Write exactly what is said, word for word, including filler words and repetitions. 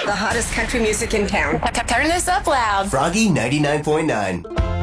The hottest country music in town. Turn this up loud. Froggy ninety-nine point nine.